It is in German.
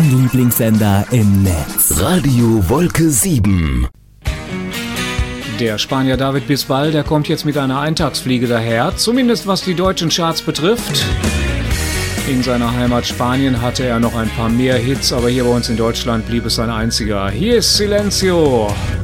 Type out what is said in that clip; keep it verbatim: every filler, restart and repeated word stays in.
Dein Lieblingssender im Netz. Radio Wolke sieben. Der Spanier David Bisbal, der kommt jetzt mit einer Eintagsfliege daher, zumindest was die deutschen Charts betrifft. In seiner Heimat Spanien hatte er noch ein paar mehr Hits, aber hier bei uns in Deutschland blieb es ein einziger. Hier ist Silencio.